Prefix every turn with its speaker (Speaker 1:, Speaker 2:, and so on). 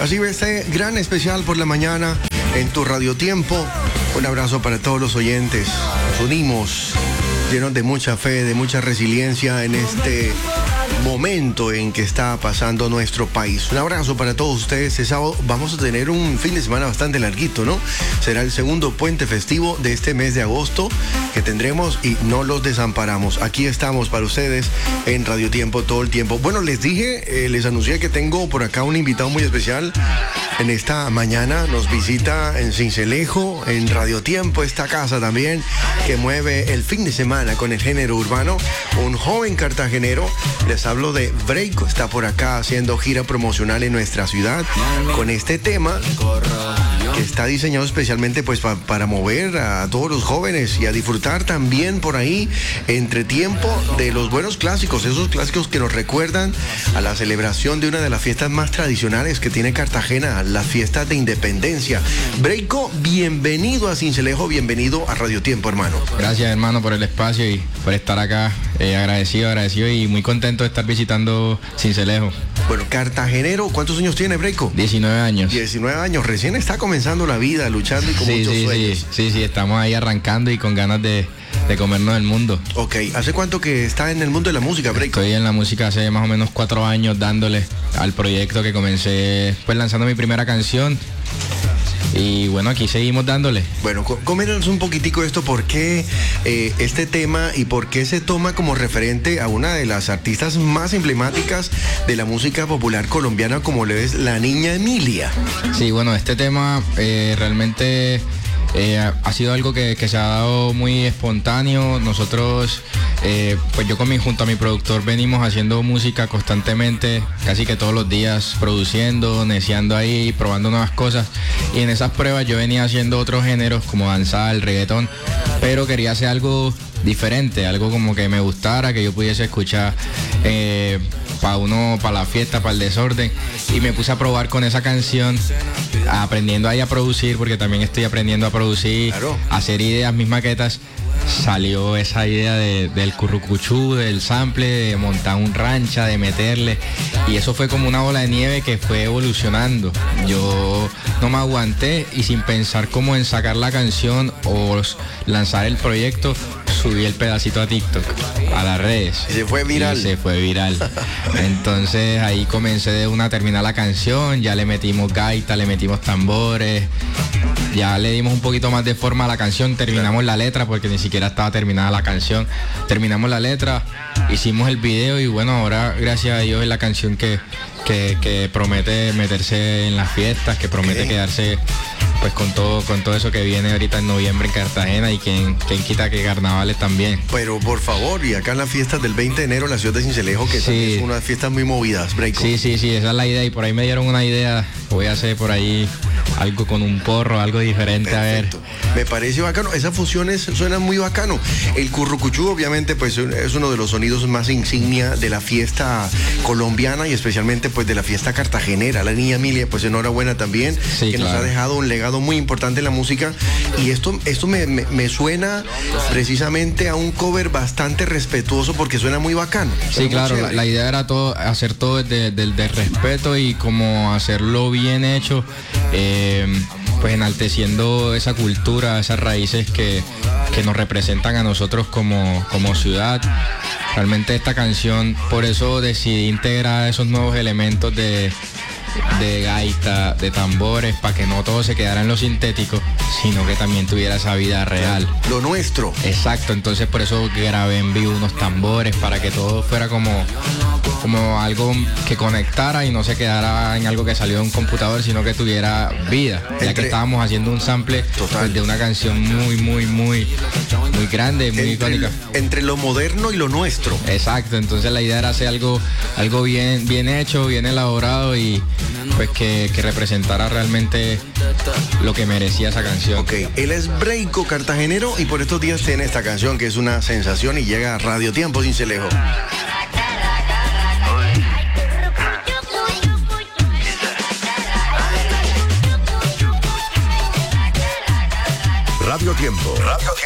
Speaker 1: Así ve este gran especial por la mañana en tu Radio Tiempo. Un abrazo para todos los oyentes. Nos unimos llenos de mucha fe, de mucha resiliencia en este momento en que está pasando nuestro país. Un abrazo para todos ustedes. Este sábado vamos a tener un fin de semana bastante larguito, ¿no? Será el segundo puente festivo de este mes de agosto que tendremos y no los desamparamos. Aquí estamos para ustedes en Radio Tiempo todo el tiempo. Bueno, les dije, les anuncié que tengo por acá un invitado muy especial. En esta mañana nos visita en Sincelejo, en Radio Tiempo, esta casa también que mueve el fin de semana con el género urbano. Un joven cartagenero, les hablo de Breiko, está por acá haciendo gira promocional en nuestra ciudad con este tema que está diseñado especialmente pues para mover a todos los jóvenes y a disfrutar también por ahí entre tiempo de los buenos clásicos, esos clásicos que nos recuerdan a la celebración de una de las fiestas más tradicionales que tiene Cartagena, las fiestas de independencia. Breiko, bienvenido a Sincelejo, bienvenido a Radio Tiempo, hermano.
Speaker 2: Gracias, hermano, por el espacio y por estar acá. Agradecido y muy contento de estar visitando Sincelejo.
Speaker 1: Bueno, cartagenero, ¿cuántos años tiene Breiko?
Speaker 2: 19 años.
Speaker 1: 19 años, recién está comenzando la vida, luchando y con muchos sueños.
Speaker 2: Sí, estamos ahí arrancando y con ganas de comernos el mundo.
Speaker 1: Ok, ¿hace cuánto que está en el mundo de la música, Breiko?
Speaker 2: Estoy en la música hace más o menos 4 años dándole al proyecto que comencé, pues lanzando mi primera canción. Y bueno, aquí seguimos dándole.
Speaker 1: Bueno, coméntanos un poquitico esto, ¿por qué este tema y por qué se toma como referente a una de las artistas más emblemáticas de la música popular colombiana, como le es la Niña Emilia?
Speaker 2: Sí, bueno, este tema realmente ha sido algo que se ha dado muy espontáneo. Nosotros, pues yo junto a mi productor venimos haciendo música constantemente, casi que todos los días, produciendo, neciando ahí, probando nuevas cosas. Y en esas pruebas yo venía haciendo otros géneros como danzal, reggaetón, pero quería hacer algo diferente, algo como que me gustara, que yo pudiese escuchar para la fiesta, para el desorden. Y me puse a probar con esa canción, aprendiendo ahí a producir, porque también estoy aprendiendo a producir,
Speaker 1: claro,
Speaker 2: a hacer ideas, mis maquetas. Salió esa idea del currucuchú, del sample, de montar un rancha, de meterle, y eso fue como una bola de nieve que fue evolucionando. Yo no me aguanté y sin pensar como en sacar la canción o lanzar el proyecto, subí el pedacito a TikTok, a las redes.
Speaker 1: Y se fue viral.
Speaker 2: Entonces ahí comencé de una a terminar la canción, ya le metimos gaita, le metimos tambores, ya le dimos un poquito más de forma a la canción, terminamos la letra porque ni siquiera estaba terminada la canción. Terminamos la letra, hicimos el video y bueno, ahora gracias a Dios es la canción que promete meterse en las fiestas, que promete quedarse pues con todo eso que viene ahorita en noviembre en Cartagena y quien quita que carnavales también.
Speaker 1: Pero por favor, y acá en las fiestas del 20 de enero en la ciudad de Sincelejo, que también es una fiesta muy movidas, Breiko.
Speaker 2: Sí, esa es la idea y por ahí me dieron una idea, voy a hacer por ahí algo con un porro, algo diferente.
Speaker 1: Perfecto.
Speaker 2: A ver.
Speaker 1: Me parece bacano, esas fusiones suenan muy bacano. El currucuchú obviamente pues es uno de los sonidos más insignia de la fiesta colombiana y especialmente pues de la fiesta cartagenera. La Niña Emilia, pues enhorabuena también,
Speaker 2: sí,
Speaker 1: que
Speaker 2: claro,
Speaker 1: nos ha dejado un legado muy importante en la música, y esto me suena precisamente a un cover bastante respetuoso porque suena muy bacano.
Speaker 2: Sí, claro, la idea era hacer todo desde respeto y como hacerlo bien hecho, pues enalteciendo esa cultura, esas raíces que nos representan a nosotros como ciudad. Realmente esta canción, por eso decidí integrar esos nuevos elementos de gaita, de tambores, para que no todo se quedara en lo sintético, sino que también tuviera esa vida real.
Speaker 1: Lo nuestro.
Speaker 2: Exacto, entonces por eso grabé en vivo unos tambores, para que todo fuera como algo que conectara y no se quedara en algo que salió de un computador, sino que tuviera vida, ya que estábamos haciendo un sample de una canción muy grande, muy icónica.
Speaker 1: Entre lo moderno y lo nuestro.
Speaker 2: Exacto, entonces la idea era hacer algo bien hecho, bien elaborado y pues que representara realmente lo que merecía esa canción.
Speaker 1: Ok, él es Breiko, cartagenero, y por estos días tiene esta canción que es una sensación y llega a Radio Tiempo Sincelejo.
Speaker 3: Radio Tiempo.